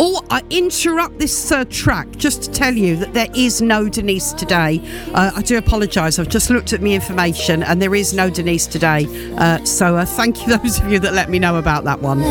Oh, I interrupt this track just to tell you that there is no Denise today. I do apologise. I've just looked at my information and there is no Denise today. So thank you those of you that let me know about that one.